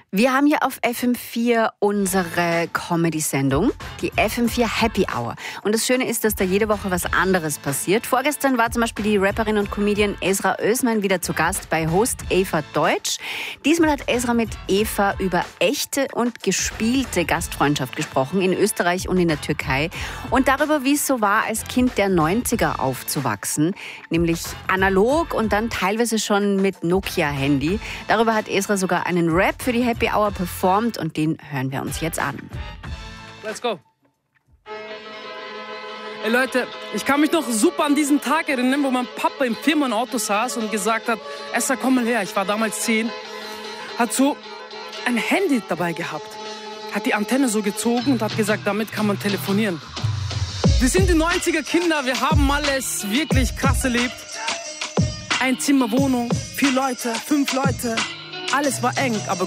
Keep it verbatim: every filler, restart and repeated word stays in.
Wir haben hier auf F M vier unsere Comedy-Sendung, die F M vier Happy Hour. Und das Schöne ist, dass da jede Woche was anderes passiert. Vorgestern war zum Beispiel die Rapperin und Comedian Ezra Özmen wieder zu Gast bei Host Eva Deutsch. Diesmal hat Ezra mit Eva über echte und gespielte Gastfreundschaft gesprochen, in Österreich und in der Türkei. Und darüber, wie es so war, als Kind der neunziger aufzuwachsen. Nämlich analog und dann teilweise schon mit Nokia-Handy. Darüber hat Ezra sogar einen Rap für die Happy Hour performt und den hören wir uns jetzt an. Let's go. Ey Leute, ich kann mich noch super an diesen Tag erinnern, wo mein Papa im Firmenauto saß und gesagt hat, Esther, komm mal her, ich war damals zehn, hat so ein Handy dabei gehabt, hat die Antenne so gezogen und hat gesagt, damit kann man telefonieren. Wir sind die neunziger Kinder, wir haben alles wirklich krass erlebt. Ein Zimmer Wohnung, vier Leute, fünf Leute, alles war eng, aber